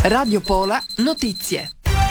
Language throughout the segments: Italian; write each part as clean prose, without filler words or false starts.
Radio Pola Notizie.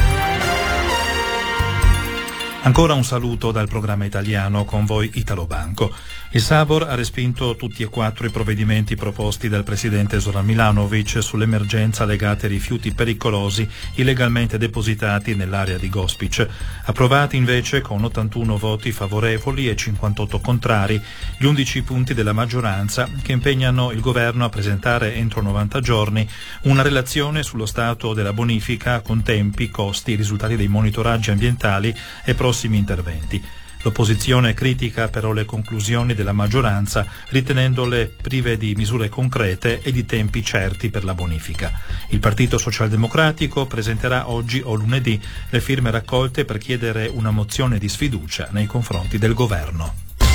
Ancora un saluto dal programma italiano, con voi Italo Banco. Il Sabor ha respinto tutti e 4 i provvedimenti proposti dal presidente Zoran Milanovic sull'emergenza legata ai rifiuti pericolosi illegalmente depositati nell'area di Gospić. Approvati invece con 81 voti favorevoli e 58 contrari gli 11 punti della maggioranza che impegnano il governo a presentare entro 90 giorni una relazione sullo stato della bonifica con tempi, costi, risultati dei monitoraggi ambientali e prossimi interventi. L'opposizione critica però le conclusioni della maggioranza, ritenendole prive di misure concrete e di tempi certi per la bonifica. Il Partito Socialdemocratico presenterà oggi o lunedì le firme raccolte per chiedere una mozione di sfiducia nei confronti del governo.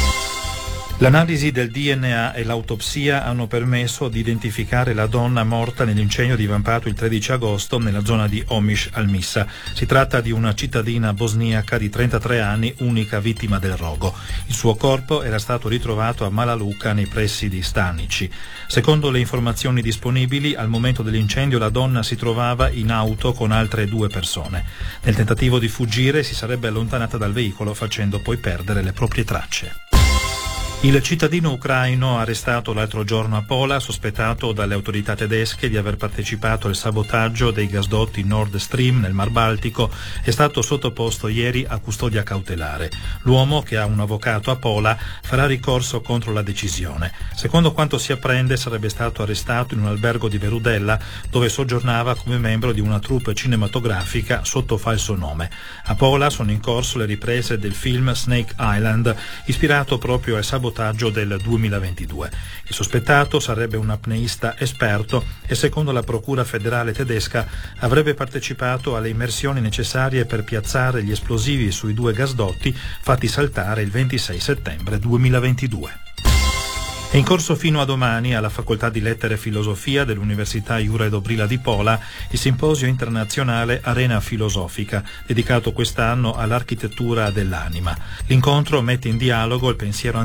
L'analisi del DNA e l'autopsia hanno permesso di identificare la donna morta nell'incendio divampato il 13 agosto nella zona di Omiš al-Missa. Si tratta di una cittadina bosniaca di 33 anni, unica vittima del rogo. Il suo corpo era stato ritrovato a Mala Luka, nei pressi di Stanici. Secondo le informazioni disponibili, al momento dell'incendio la donna si trovava in auto con altre 2 persone. Nel tentativo di fuggire si sarebbe allontanata dal veicolo, facendo poi perdere le proprie tracce. Il cittadino ucraino arrestato l'altro giorno a Pola, sospettato dalle autorità tedesche di aver partecipato al sabotaggio dei gasdotti Nord Stream nel Mar Baltico, è stato sottoposto ieri a custodia cautelare. L'uomo, che ha un avvocato a Pola, farà ricorso contro la decisione. Secondo quanto si apprende, sarebbe stato arrestato in un albergo di Verudella, dove soggiornava come membro di una troupe cinematografica sotto falso nome. A Pola sono in corso le riprese del film Snake Island, ispirato proprio al sabotaggio del 2022. Il sospettato sarebbe un apneista esperto e, secondo la Procura federale tedesca, avrebbe partecipato alle immersioni necessarie per piazzare gli esplosivi sui 2 gasdotti fatti saltare il 26 settembre 2022. È in corso fino a domani alla Facoltà di Lettere e Filosofia dell'Università Jure Dobrila di Pola il simposio internazionale Arena Filosofica, dedicato quest'anno all'architettura dell'anima. L'incontro mette in dialogo il pensiero